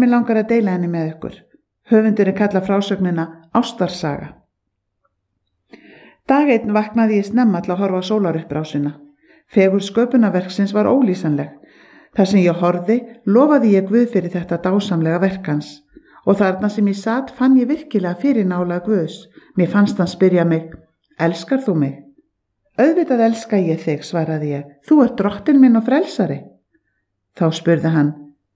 mig langar að deila henni með ykkur. Höfundurinn kallar frásögnina Ástarsaga. Dag einn vaknaði ég snemma til að horfa á sólaruppbrásina. Fegurð sköpunarverksins var ólýsanleg. Þar sem ég horfði, lofaði ég Guð fyrir þetta dásamlega verk hans. Og þarna sem ég sat fann ég virkilega fyrir nálega Guðs. Mér fannst hann spyrja mig, elskar þú mig? Auðvitað elska ég þig, svaraði ég. Þú ert drottinn minn og frelsari. Þá spurði hann,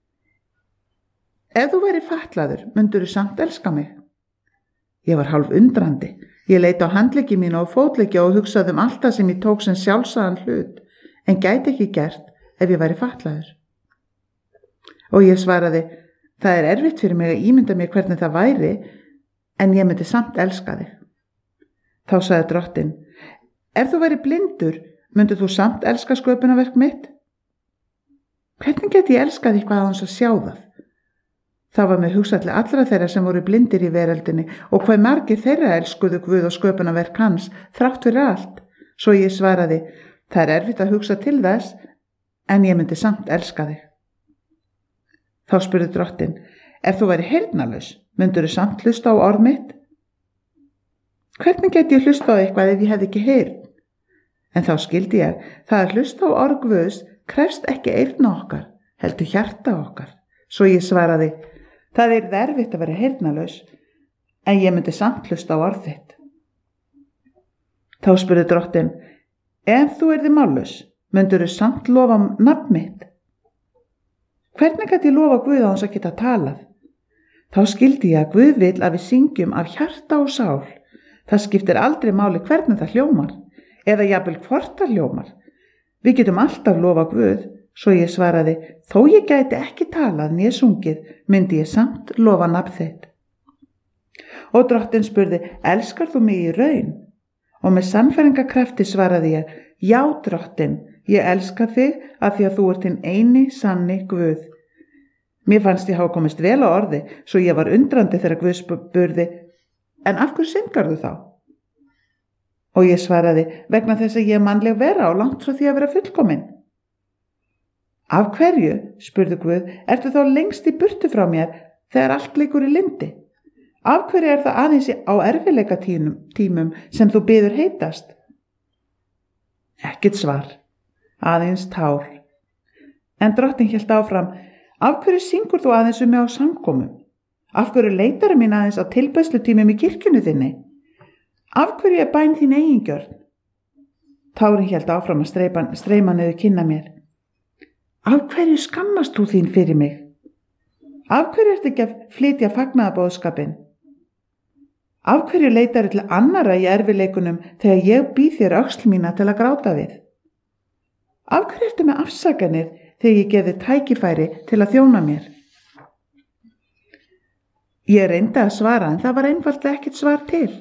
ef þú væri fatlaður, myndirðu samt elska mig? Ég var hálf undrandi. Ég leit á handleggi mína og fótleggja og hugsaði allt það sem ég tók sem sjálfsagðan hlut, en gæti ekki gert ef ég væri fatlaður. Og ég svaraði, það er erfitt fyrir mig að ímynda mér hvernig það væri, en ég myndi samt elska þig. Þá sagði drottinn, ef þú væri blindur, myndið þú samt elska sköpunarverk mitt? Hvernig geti ég elskað eitthvað aðeins að sjá það? Það var mér hugsað til allra þeirra sem voru blindir í veröldinni og hvað margir þeirra elskuðu Guð og sköpunarverk hans þrátt fyrir allt. Svo ég svaraði, það er erfitt að hugsa til þess, en ég myndi samt elska þig. Þá spurði drottinn, ef þú væri heyrnarlaus, myndirðu samt hlusta á orð mitt? Hvernig geti ég hlusta á eitthvað ef ég hefði ekki heyrn? En þá skildi ég, það að hlusta á orð Guðs krefst ekki eyrna okkar, heldur hjarta okkar. Svo ég svaraði, það er erfitt að vera heyrnarlaus, en ég myndi samt hlusta á orð þitt. Þá spurði drottinn, ef þú yrði mállaus, myndirðu samt lofa nafn mitt? Hvernig gæti ég lofa Guð á hans að geta talað? Þá skildi ég að Guð vill að við syngjum af hjarta og sál. Það skiptir aldrei máli hvernig það hljómar, eða jafnvel hvort það hljómar. Við getum alltaf lofa Guð. Svo ég svaraði, þó ég gæti ekki talað né sungið, myndi ég samt lofa nafn þitt. Og drottinn spurði, elskar þú mig í raun? Og með sannfæringarkrafti svaraði ég, já drottinn, ég elska þig af því að þú ert hinn eini sanni Guð. Mér fannst ég hafa komist vel á orði, svo ég var undrandi þegar Guð spurði, en af hverju syngarðu þá? Og ég svaraði, vegna þess að ég er mannleg vera og langt frá því að vera fullkomin. Af hverju, spurði Guð, ertu þá lengst í burtu frá mér þegar allt leikur í lyndi? Af hverju er það aðeins á erfiðleika tímum sem þú biður heitast? Ekkert svar, aðeins tár. En drottinn hélt áfram, af hverju syngur þú aðeins mig á samkomum? Af hverju leitar mín aðeins á tilbærslutímum í kirkjunni þinni? Af hverju er bæn þín eigingjörn? Tárin hélt áfram að streyma niður kinna mér. Af hverju skammast þú þín fyrir mig? Af hverju ertu ekki að flytja fagnaðarboðskapinn? Af hverju leitarðu til annarra í erfiðleikunum þegar ég býð þér öxl mína til að gráta við? Af hverju ertu með afsakanir þegar ég gefi tækifæri til að þjóna mér? Ég reyndi að svara en það var einfaldlega ekkert svar til.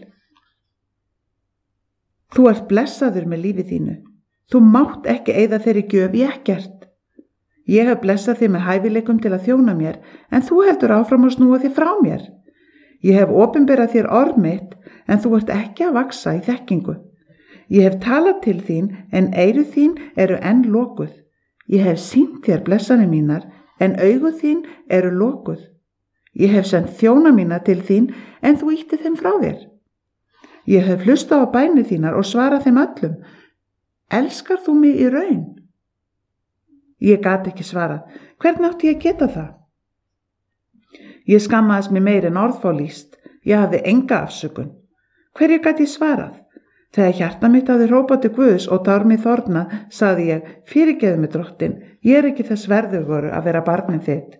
Þú ert blessaður með lífi þínu. Þú mátt ekki eyða þeirri gjöf í ekkert. Ég hef blessað þig með hæfileikum til að þjóna mér, en þú heldur áfram að snúa þig frá mér. Ég hef opinberað þér orð mitt, en þú ert ekki að vaxa í þekkingu. Ég hef talað til þín, en eyru þín eru enn lokuð. Ég hef sýnt þér blessanir mínar, en augu þín eru lokuð. Ég hef sendt þjóna mína til þín, en þú ýtti þeim frá þér. Ég hef hlustað á bænir þínar og svarað þeim öllum. Elskar þú mig í raun? Ég gat ekki svarað. Hvernig átti ég að geta það? Ég skammaðist mig meir en orð fá lýst. Ég hafði enga afsökun. Hverju gat ég svarað? Þegar hjarta mitt hafði hrópað til Guðs og tár mig þornað, sagði ég, fyrirgefðu mig drottinn, ég er ekki þess verðugur að vera barnið þitt.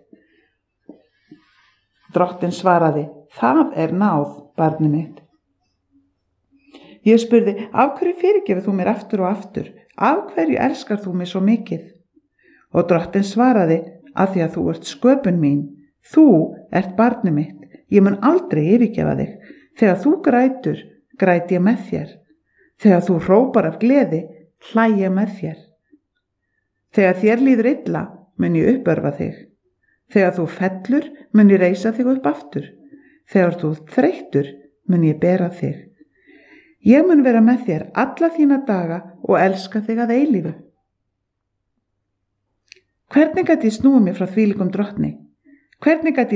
Drottinn svaraði, það er náð, barnið mitt. Ég spurði, af hverju fyrirgefur þú mér aftur og aftur? Af hverju elskar þú mig svo mikið? Og drottinn svaraði, að því að þú ert sköpun mín. Þú ert barnið mitt. Ég mun aldrei yfirgefa þig. Þegar þú grætur, græt ég með þér. Þegar þú hrópar af gleði, hlæ ég með þér. Þegar þér líður illa, mun ég uppörva þig. Þegar þú fellur, mun ég reisa þig upp aftur. Þegar þú þreyttur, mun ég bera þig. Ég mun vera með þér alla þína daga og elska þig að eilífu. Hvernig gat ég snúið mér frá þvílíkum drottni? Hvernig gat ég